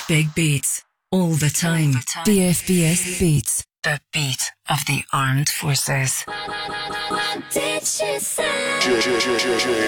Big beats. All the time. DFBS Beats. The beat of the armed forces. What did she say?